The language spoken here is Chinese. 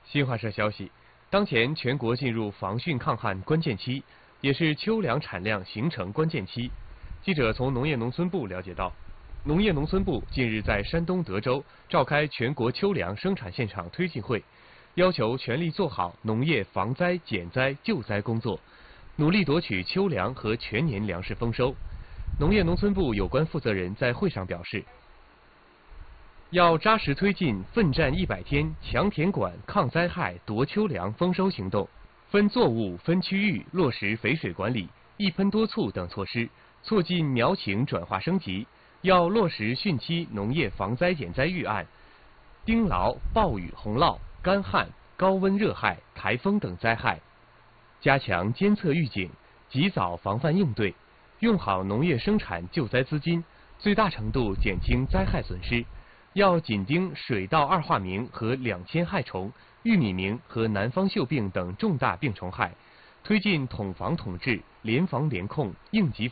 新华社消息，当前全国进入防汛抗旱关键期，也是秋粮产量形成关键期。记者从农业农村部了解到，农业农村部近日在山东德州召开全国秋粮生产现场推进会，要求全力做好农业防灾减灾救灾工作，努力夺取秋粮和全年粮食丰收。农业农村部有关负责人在会上表示，要扎实推进奋战100天强田管抗灾害夺秋粮丰收行动，分作物分区域落实肥水管理、一喷多促等措施，促进苗情转化升级。要落实汛期农业防灾减灾预案，盯牢暴雨洪涝、干旱、高温热害、台风等灾害，加强监测预警，及早防范应对，用好农业生产救灾资金，最大程度减轻灾害损失。要紧盯水稻二化名和2000害虫、玉米名和南方锈病等重大病虫害，推进统防统治、联防联控、应急